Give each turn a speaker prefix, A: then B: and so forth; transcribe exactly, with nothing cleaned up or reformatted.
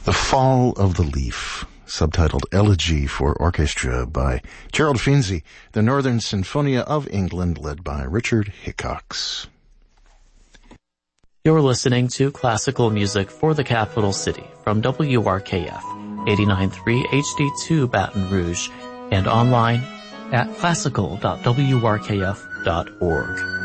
A: The Fall of the Leaf, subtitled Elegy for Orchestra by Gerald Finzi, the Northern Sinfonia of England, led by Richard Hickox.
B: You're listening to classical music for the capital city from W R K F, eighty-nine point three H D two Baton Rouge, and online at classical dot w r k f dot org.